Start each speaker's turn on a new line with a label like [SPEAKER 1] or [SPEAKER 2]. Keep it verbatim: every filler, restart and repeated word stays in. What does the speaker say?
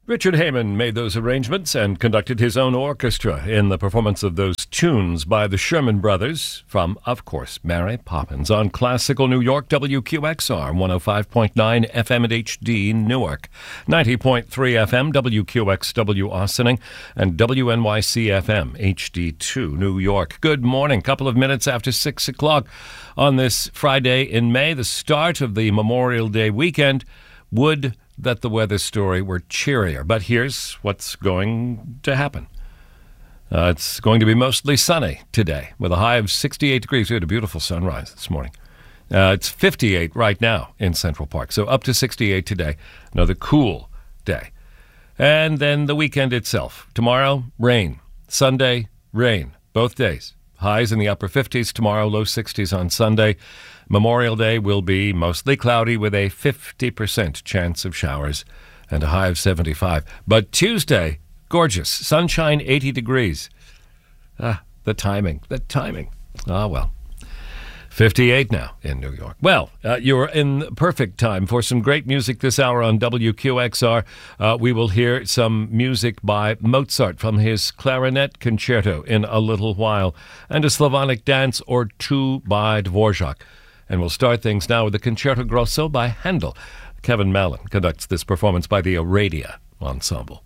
[SPEAKER 1] Richard Heyman made those arrangements and conducted his own orchestra in the performance of those tunes by the Sherman Brothers from, of course, Mary Poppins on Classical New York, W Q X R, one oh five point nine F M at H D Newark, ninety point three F M, W Q X W Austining, and W N Y C F M, H D two New York. Good morning. Couple of minutes after six o'clock on this Friday in May, the start of the Memorial Day weekend. Would that the weather story were cheerier. But here's what's going to happen. Uh, it's going to be mostly sunny today with a high of sixty-eight degrees. We had a beautiful sunrise this morning. Uh, it's fifty-eight right now in Central Park, so up to sixty-eight today. Another cool day. And then the weekend itself. Tomorrow, rain. Sunday, rain. Both days. Highs in the upper fifties tomorrow, low sixties on Sunday. Memorial Day will be mostly cloudy with a fifty percent chance of showers and a high of seventy-five. But Tuesday, gorgeous. Sunshine, eighty degrees. Ah, the timing, the timing. Ah, well. fifty-eight now in New York. Well, uh, you're in perfect time for some great music this hour on W Q X R. Uh, we will hear some music by Mozart from his clarinet concerto in a little while, and a Slavonic dance or two by Dvorak. And we'll start things now with the Concerto Grosso by Handel. Kevin Mallon conducts this performance by the Aradia Ensemble.